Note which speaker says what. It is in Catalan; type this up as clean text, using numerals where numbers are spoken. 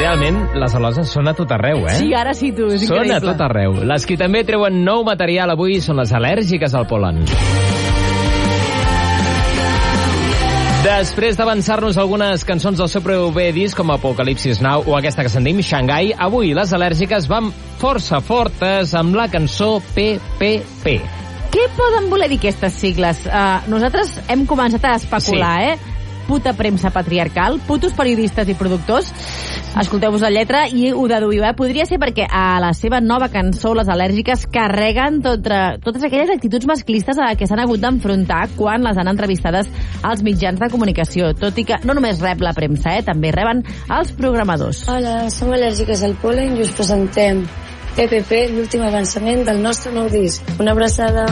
Speaker 1: Realment, les al·loses són a tot arreu,
Speaker 2: Sí, ara sí, tu, és increïble.
Speaker 1: Són a tot arreu. Les que també treuen nou material avui són les al·lèrgiques al pol·len. Després d'avançar-nos algunes cançons del seu prové disc com Apocalipsis Now o aquesta que sentim, Shanghai, avui les al·lèrgiques van força fortes amb la cançó PPP.
Speaker 2: Què poden voler dir aquestes sigles? Nosaltres hem començat a especular, Puta premsa patriarcal, putos periodistes i productors. Escolteu-vos la lletra i ho deduïu, Podria ser perquè a la seva nova cançó les al·lèrgiques carreguen totes aquelles actituds masclistes a què s'han hagut d'enfrontar quan les han entrevistades als mitjans de comunicació, tot i que no només rep la premsa, també reben els programadors.
Speaker 3: Hola, som al·lèrgiques al pol·len i us presentem PPP, l'últim avançament del nostre nou disc. Una abraçada.